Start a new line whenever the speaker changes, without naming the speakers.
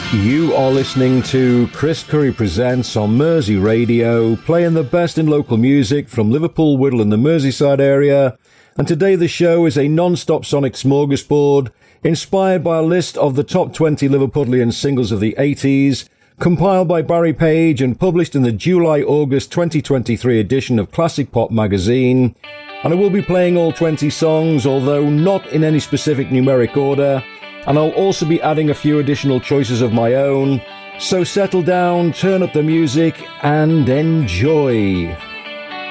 You are listening to Chris Curry Presents on Mersey Radio, playing the best in local music from Liverpool, Whittle and the Merseyside area. And today the show is a non-stop sonic smorgasbord, inspired by a list of the top 20 Liverpudlian singles of the 80s, compiled by Barry Page and published in the July-August 2023 edition of Classic Pop magazine. And I will be playing all 20 songs, although not in any specific numeric order. And I'll also be adding a few additional choices of my own. So settle down, turn up the music, and enjoy.